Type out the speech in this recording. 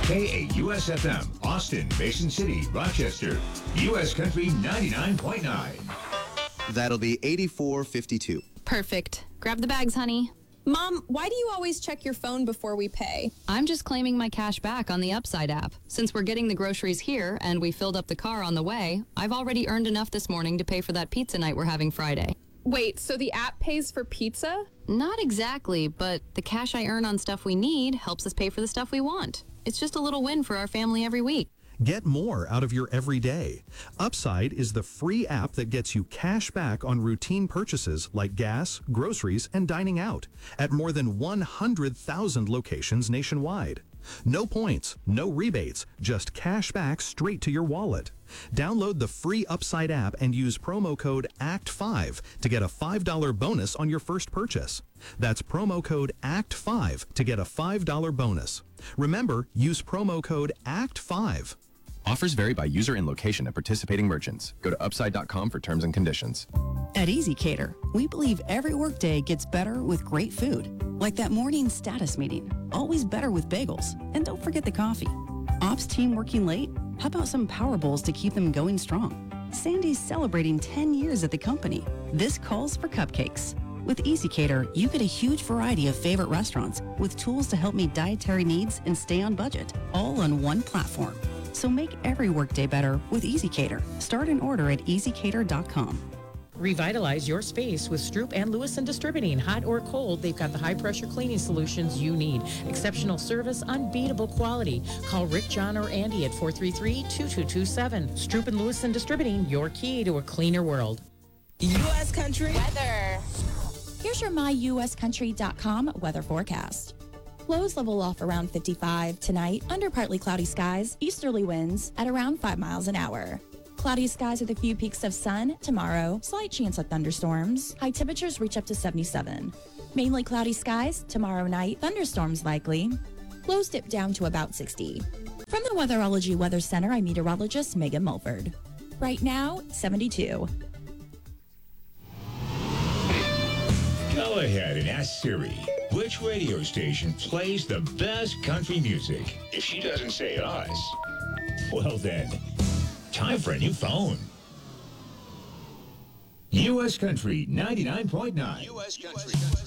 KAUS FM, Austin, Mason City, Rochester, U.S. Country 99.9. That'll be 84.52. Perfect. Grab the bags, honey. Mom, why do you always check your phone before we pay? I'm just claiming my cash back on the Upside app. Since we're getting the groceries here and we filled up the car on the way, I've already earned enough this morning to pay for that pizza night we're having Friday. Wait, so the app pays for pizza? Not exactly, but the cash I earn on stuff we need helps us pay for the stuff we want. It's just a little win for our family every week. Get more out of your everyday. Upside is the free app that gets you cash back on routine purchases like gas, groceries, and dining out at more than 100,000 locations nationwide. No points, no rebates, just cash back straight to your wallet. Download the free Upside app and use promo code ACT5 to get a $5 bonus on your first purchase. That's promo code ACT5 to get a $5 bonus. Remember, use promo code ACT5. Offers vary by user and location at participating merchants. Go to upside.com for terms and conditions. At ezCater, we believe every workday gets better with great food. Like that morning status meeting. Always better with bagels. And don't forget the coffee. Ops team working late? How about some Power Bowls to keep them going strong? Sandy's celebrating 10 years at the company. This calls for cupcakes. With ezCater, you get a huge variety of favorite restaurants with tools to help meet dietary needs and stay on budget, all on one platform. So make every workday better with ezCater. Start an order at ezcater.com. Revitalize your space with Stroop and Lewison Distributing. Hot or cold, they've got the high-pressure cleaning solutions you need. Exceptional service, unbeatable quality. Call Rick, John, or Andy at 433-2227. Stroop and Lewison Distributing, your key to a cleaner world. U.S. Country weather. Here's your myuscountry.com weather forecast. Lows level off around 55 tonight, under partly cloudy skies, easterly winds at around 5 miles an hour. Cloudy skies with a few peaks of sun tomorrow, slight chance of thunderstorms. High temperatures reach up to 77. Mainly cloudy skies tomorrow night, thunderstorms likely. Lows dip down to about 60. From the Weatherology Weather Center, I'm meteorologist Megan Mulford. Right now, 72. Go ahead and ask Siri, which radio station plays the best country music? If she doesn't say us, well then, time for a new phone. U.S. Country 99.9. U.S. Country.